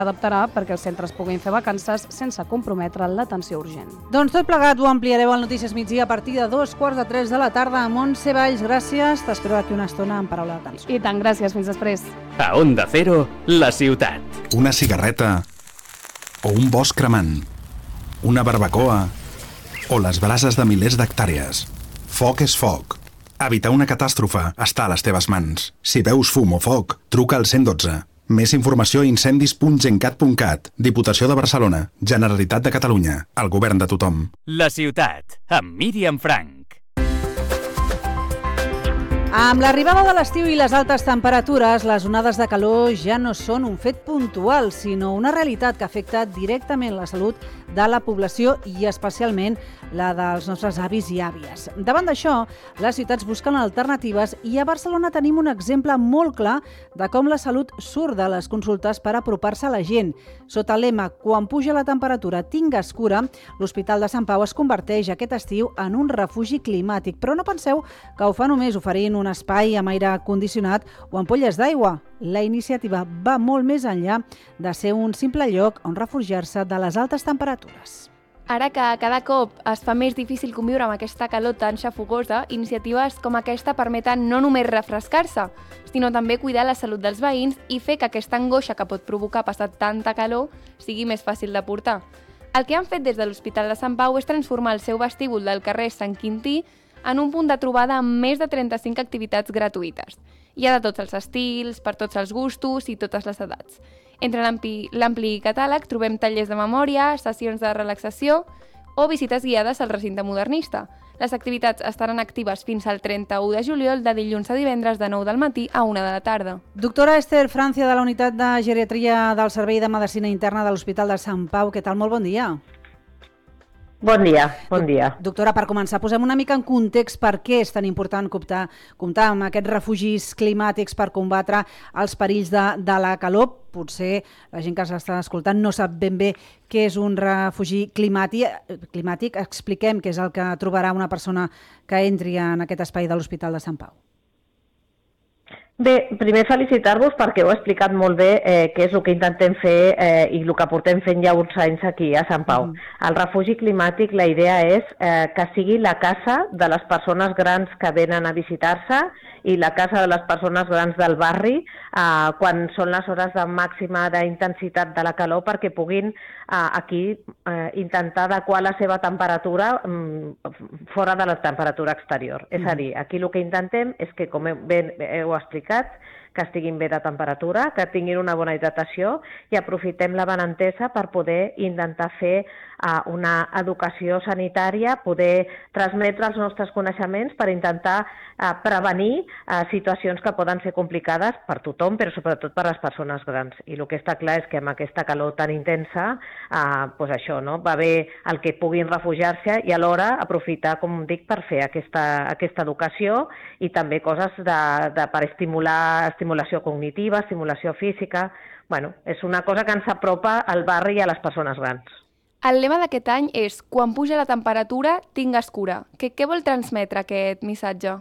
adaptarà perquè els centres puguin fer vacances sense comprometre l'atenció urgent. Doncs tot plegat ho ampliareu al Notícies Migdia a partir de 2:45 de la tarda. Montse Valls, gràcies. T'espero d'aquí una estona amb paraula de cançó. I tant, gràcies. Fins després. A Onda Cero, la ciutat. Una cigarreta o un bosc cremant, una barbacoa o les brases de milers d'hectàrees. Foc és foc. Evitar una catàstrofe està a les teves mans. Si veus fum o foc, truca al 112. Més informació a incendis.gencat.cat. Diputació de Barcelona. Generalitat de Catalunya. El govern de tothom. La ciutat, amb Míriam Frank. Amb l'arribada de l'estiu i les altes temperatures, les onades de calor ja no són un fet puntual, sinó una realitat que afecta directament la salut de la població i especialment la dels nostres avis i àvies. Davant d'això, les ciutats busquen alternatives i a Barcelona tenim un exemple molt clar de com la salut surt de les consultes per apropar-se a la gent. Sota el lema "Quan puja la temperatura, tingues cura", l'Hospital de Sant Pau es converteix aquest estiu en un refugi climàtic. Però no penseu que ho fa només oferint un espai amb aire condicionat o ampolles d'aigua. La iniciativa va molt més enllà de ser un simple lloc on refugiar-se de les altes temperatures. Ara que cada cop es fa més difícil conviure amb aquesta calor tan xafogosa, iniciatives com aquesta permeten no només refrescar-se, sinó també cuidar la salut dels veïns i fer que aquesta angoixa que pot provocar passar tanta calor sigui més fàcil de portar. El que han fet des de l'Hospital de Sant Pau és transformar el seu vestíbul del carrer Sant Quintí en un punt de trobada amb més de 35 activitats gratuïtes. Hi ha de tots els estils, per tots els gustos i totes les edats. Entre l'ampli catàleg trobem tallers de memòria, sessions de relaxació o visites guiades al recinte modernista. Les activitats estaran actives fins al 31 de juliol, de dilluns a divendres de 9 del matí a 1 de la tarda. Doctora Esther Francia, de la Unitat de Geriatria del Servei de Medicina Interna de l'Hospital de Sant Pau. Què tal? Molt bon dia. Bon dia, bon dia. Doctora, per començar, posem una mica en context per què és tan important comptar amb aquests refugis climàtics per combatre els perills de la calor. Potser la gent que s'està escoltant no sap ben bé què és un refugi climàtic. Expliquem què és el que trobarà una persona que entri en aquest espai de l'Hospital de Sant Pau. Bé, primer felicitar-vos perquè heu explicat molt bé què és el que intentem fer i el que portem fent ja uns anys aquí a Sant Pau. El refugi climàtic, la idea és que sigui la casa de les persones grans que venen a visitar-se i la casa de les persones grans del barri quan són les hores de màxima d'intensitat de la calor perquè puguin aquí intentar adequar la seva temperatura fora de la temperatura exterior. És a dir, aquí el que intentem és que, com heu explicat, que estiguin bé de temperatura, que tinguin una bona hidratació i aprofitem la benentesa per poder intentar fer una educació sanitària, poder transmetre els nostres coneixements per intentar prevenir situacions que poden ser complicades per tothom, però sobretot per les persones grans. I el que està clar és que amb aquesta calor tan intensa, doncs això, no? Va bé el que puguin refugiar-se i alhora aprofitar, com dic, per fer aquesta educació i també coses per estimular estimulació cognitiva, estimulació física. Bueno, és una cosa que ens apropa al barri i a les persones grans. El lema d'aquest any és "Quan puja la temperatura, tingues cura". Què vol transmetre aquest missatge?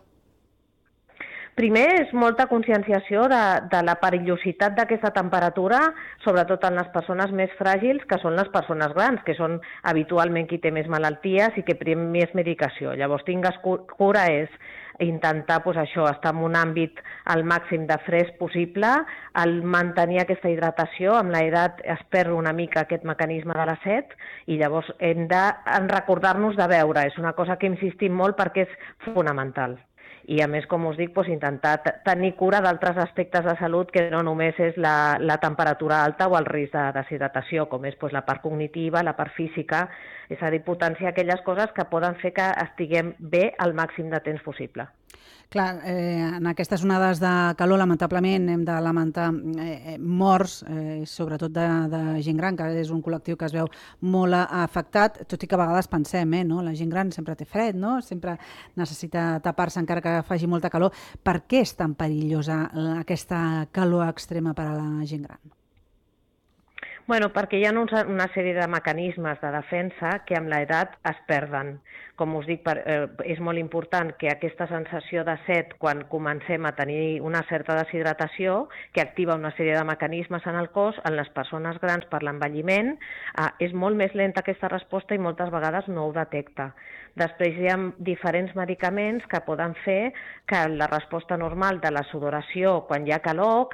Primer és molta conscienciació de la perillositat d'aquesta temperatura, sobretot en les persones més fràgils, que són les persones grans, que són habitualment qui té més malalties i que pren més medicació. Llavors, tingues cura és intentar estar en un àmbit al màxim de fresc possible, el mantenir aquesta hidratació, amb l'edat es perd una mica aquest mecanisme de la set i llavors hem de recordar-nos de beure, és una cosa que insistim molt perquè és fonamental. I a més, com us dic, intentar tenir cura d'altres aspectes de salut que no només és la temperatura alta o el risc de deshidratació, com és la part cognitiva, la part física, és a dir, potenciar aquelles coses que poden fer que estiguem bé el màxim de temps possible. Clar, en aquestes onades de calor, lamentablement, hem de lamentar morts, sobretot de gent gran, que és un col·lectiu que es veu molt afectat, tot i que a vegades pensem, no? La gent gran sempre té fred, no? Sempre necessita tapar-se encara que faci molta calor. Per què és tan perillosa aquesta calor extrema per a la gent gran? Bueno, perquè hi ha una sèrie de mecanismes de defensa que amb l'edat es perden. Com us dic, és molt important que aquesta sensació de set, quan comencem a tenir una certa deshidratació, que activa una sèrie de mecanismes en el cos, en les persones grans per l'envelliment, és molt més lenta aquesta resposta i moltes vegades no ho detecta. Després hi ha diferents medicaments que poden fer que la resposta normal de la sudoració quan hi ha calor,